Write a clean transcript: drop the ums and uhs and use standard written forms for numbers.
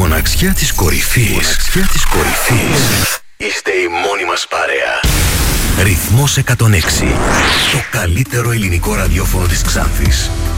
μοναξιά της κορυφής. Μοναξιά της κορυφής. Είστε η μόνη μας παρέα. Ρυθμός 106. Το καλύτερο ελληνικό ραδιόφωνο της Ξάνθης.